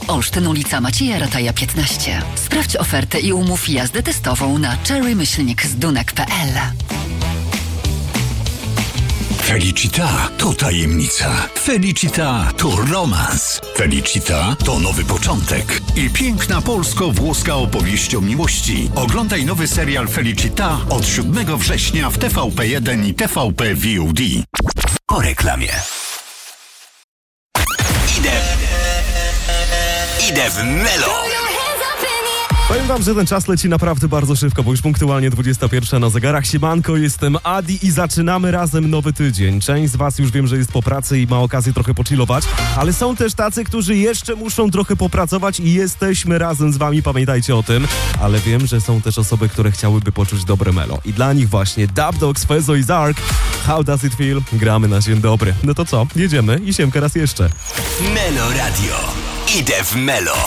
Olsztyn, ulica Macieja Rataja 15. Sprawdź ofertę i umów jazdę testową na cherry-zdunek.pl. Felicita to tajemnica. Felicita to romans. Felicita to nowy początek i piękna polsko-włoska opowieść o miłości. Oglądaj nowy serial Felicita od 7 września w TVP1 i TVP VOD. Po reklamie. Idę w Melo. Powiem wam, że ten czas leci naprawdę bardzo szybko, bo już punktualnie 21 na zegarach. Siemanko, jestem Adi i zaczynamy razem nowy tydzień. Część z was już wiem, że jest po pracy i ma okazję trochę pochillować, ale są też tacy, którzy jeszcze muszą trochę popracować i jesteśmy razem z wami, pamiętajcie o tym. Ale wiem, że są też osoby, które chciałyby poczuć dobre melo. I dla nich właśnie Dub Dogs, Fezo i Zark. How does it feel? Gramy na dzień dobry. No to co? Jedziemy i siemka raz jeszcze. Melo Radio. Idę w Melo.